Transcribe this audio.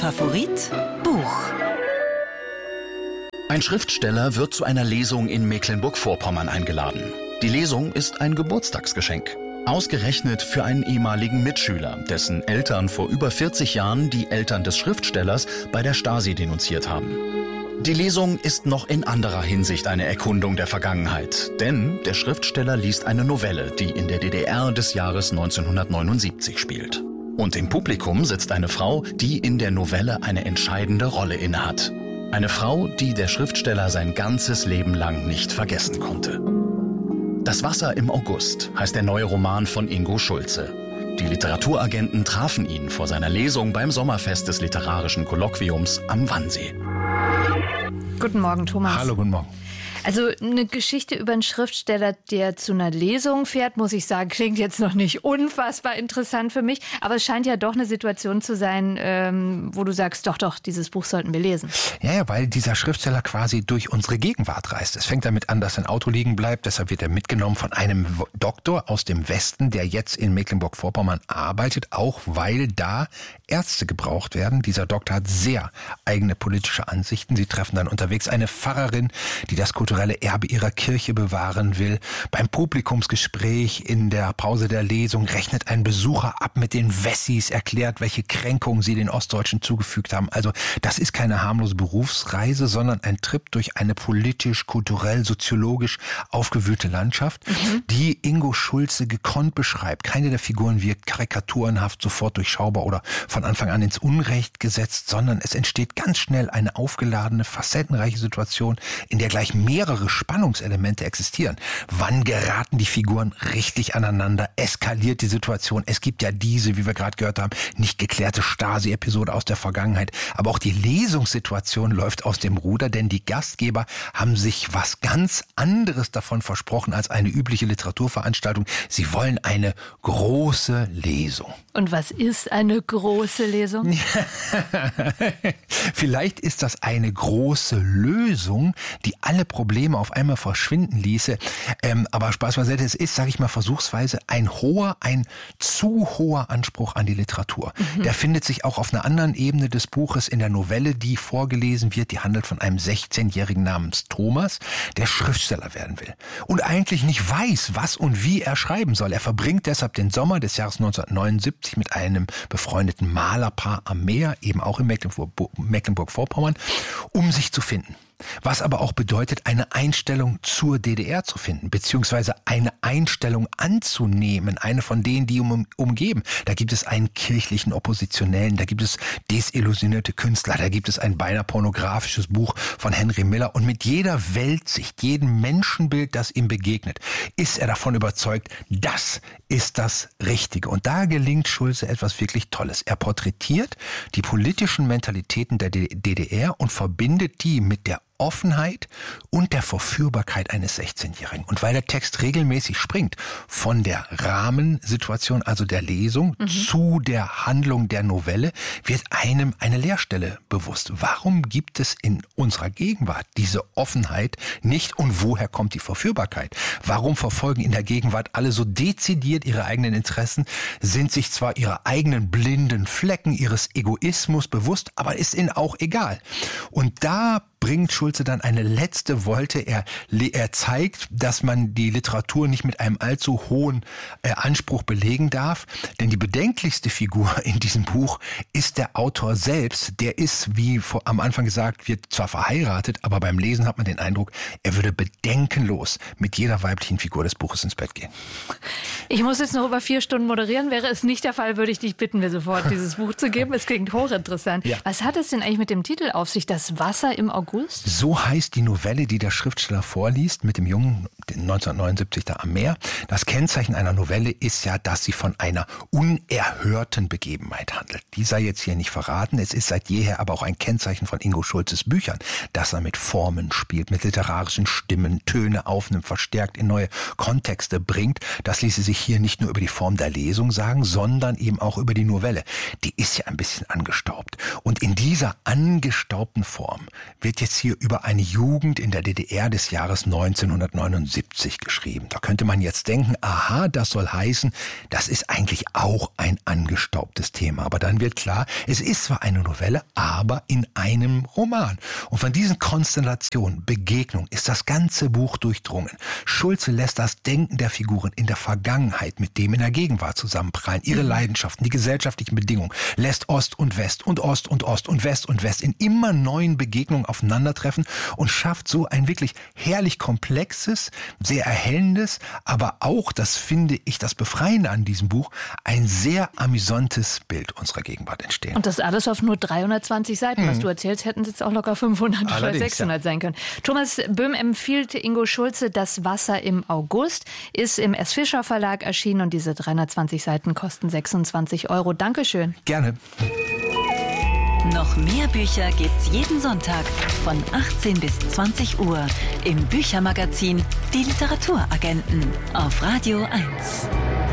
Favorit Buch. Ein Schriftsteller wird zu einer Lesung in Mecklenburg-Vorpommern eingeladen. Die Lesung ist ein Geburtstagsgeschenk. Ausgerechnet für einen ehemaligen Mitschüler, dessen Eltern vor über 40 Jahren die Eltern des Schriftstellers bei der Stasi denunziert haben. Die Lesung ist noch in anderer Hinsicht eine Erkundung der Vergangenheit, denn der Schriftsteller liest eine Novelle, die in der DDR des Jahres 1979 spielt. Und im Publikum sitzt eine Frau, die in der Novelle eine entscheidende Rolle innehat. Eine Frau, die der Schriftsteller sein ganzes Leben lang nicht vergessen konnte. Das Wasser im August heißt der neue Roman von Ingo Schulze. Die Literaturagenten trafen ihn vor seiner Lesung beim Sommerfest des Literarischen Kolloquiums am Wannsee. Guten Morgen, Thomas. Hallo, guten Morgen. Also eine Geschichte über einen Schriftsteller, der zu einer Lesung fährt, muss ich sagen, klingt jetzt noch nicht unfassbar interessant für mich. Aber es scheint ja doch eine Situation zu sein, wo du sagst, doch, dieses Buch sollten wir lesen. Ja, weil dieser Schriftsteller quasi durch unsere Gegenwart reist. Es fängt damit an, dass sein Auto liegen bleibt. Deshalb wird er mitgenommen von einem Doktor aus dem Westen, der jetzt in Mecklenburg-Vorpommern arbeitet, auch weil da Ärzte gebraucht werden. Dieser Doktor hat sehr eigene politische Ansichten. Sie treffen dann unterwegs eine Pfarrerin, die das kulturelle Erbe ihrer Kirche bewahren will. Beim Publikumsgespräch in der Pause der Lesung rechnet ein Besucher ab mit den Wessis, erklärt, welche Kränkungen sie den Ostdeutschen zugefügt haben. Also das ist keine harmlose Berufsreise, sondern ein Trip durch eine politisch, kulturell, soziologisch aufgewühlte Landschaft, die Ingo Schulze gekonnt beschreibt. Keine der Figuren wirkt karikaturenhaft, sofort durchschaubar oder von Anfang an ins Unrecht gesetzt, sondern es entsteht ganz schnell eine aufgeladene, facettenreiche Situation, in der gleich mehrere Spannungselemente existieren. Wann geraten die Figuren richtig aneinander? Eskaliert die Situation? Es gibt ja diese, wie wir gerade gehört haben, nicht geklärte Stasi-Episode aus der Vergangenheit. Aber auch die Lesungssituation läuft aus dem Ruder, denn die Gastgeber haben sich was ganz anderes davon versprochen als eine übliche Literaturveranstaltung. Sie wollen eine große Lesung. Und was ist eine große Lesung? Vielleicht ist das eine große Lösung, die alle Probleme auf einmal verschwinden ließe. Aber Spaß beiseite, es ist, sage ich mal, versuchsweise ein zu hoher Anspruch an die Literatur. Der findet sich auch auf einer anderen Ebene des Buches in der Novelle, die vorgelesen wird. Die handelt von einem 16-Jährigen namens Thomas, der Schriftsteller werden will. Und eigentlich nicht weiß, was und wie er schreiben soll. Er verbringt deshalb den Sommer des Jahres 1979 mit einem befreundeten Malerpaar am Meer, eben auch in Mecklenburg-Vorpommern, um sich zu finden. Was aber auch bedeutet, eine Einstellung zur DDR zu finden, beziehungsweise eine Einstellung anzunehmen, eine von denen, die umgeben. Da gibt es einen kirchlichen Oppositionellen, da gibt es desillusionierte Künstler, da gibt es ein beinahe pornografisches Buch von Henry Miller. Und mit jeder Weltsicht, jedem Menschenbild, das ihm begegnet, ist er davon überzeugt, das ist das Richtige. Und da gelingt Schulze etwas wirklich Tolles. Er porträtiert die politischen Mentalitäten der DDR und verbindet die mit der Offenheit und der Verführbarkeit eines 16-Jährigen. Und weil der Text regelmäßig springt von der Rahmensituation, also der Lesung, zu der Handlung der Novelle, wird einem eine Leerstelle bewusst. Warum gibt es in unserer Gegenwart diese Offenheit nicht und woher kommt die Verführbarkeit? Warum verfolgen in der Gegenwart alle so dezidiert ihre eigenen Interessen, sind sich zwar ihrer eigenen blinden Flecken, ihres Egoismus bewusst, aber ist ihnen auch egal. Und da bringt Schulze dann eine letzte Wolte. Er zeigt, dass man die Literatur nicht mit einem allzu hohen Anspruch belegen darf. Denn die bedenklichste Figur in diesem Buch ist der Autor selbst. Der ist, wie am Anfang gesagt wird, zwar verheiratet, aber beim Lesen hat man den Eindruck, er würde bedenkenlos mit jeder weiblichen Figur des Buches ins Bett gehen. Ich muss jetzt noch über 4 Stunden moderieren. Wäre es nicht der Fall, würde ich dich bitten, mir sofort dieses Buch zu geben. Es klingt hochinteressant. Ja. Was hat es denn eigentlich mit dem Titel auf sich? Das Wasser im August? So heißt die Novelle, die der Schriftsteller vorliest mit dem Jungen 1979 da am Meer. Das Kennzeichen einer Novelle ist ja, dass sie von einer unerhörten Begebenheit handelt. Die sei jetzt hier nicht verraten. Es ist seit jeher aber auch ein Kennzeichen von Ingo Schulzes Büchern, dass er mit Formen spielt, mit literarischen Stimmen, Töne aufnimmt, verstärkt in neue Kontexte bringt. Das ließe sich hier nicht nur über die Form der Lesung sagen, sondern eben auch über die Novelle. Die ist ja ein bisschen angestaubt. Und in dieser angestaubten Form wird jetzt hier über eine Jugend in der DDR des Jahres 1979 geschrieben. Da könnte man jetzt denken, aha, das soll heißen, das ist eigentlich auch ein angestaubtes Thema. Aber dann wird klar, es ist zwar eine Novelle, aber in einem Roman. Und von diesen Konstellationen, Begegnungen ist das ganze Buch durchdrungen. Schulze lässt das Denken der Figuren in der Vergangenheit mit dem in der Gegenwart zusammenprallen. Ihre Leidenschaften, die gesellschaftlichen Bedingungen, lässt Ost und West und Ost und Ost und West und West in immer neuen Begegnungen aufeinandertreffen und schafft so ein wirklich herrlich komplexes, sehr erhellendes, aber auch, das finde ich das Befreiende an diesem Buch, ein sehr amüsantes Bild unserer Gegenwart entstehen. Und das alles auf nur 320 Seiten. Was du erzählst, hätten es jetzt auch locker 500 oder 600 sein können. Thomas Böhm empfiehlt Ingo Schulze Das Wasser im August, ist im S. Fischer Verlag erschienen und diese 320 Seiten kosten 26 €. Dankeschön. Gerne. Noch mehr Bücher gibt's jeden Sonntag von 18 bis 20 Uhr im Büchermagazin Die Literaturagenten auf Radio 1.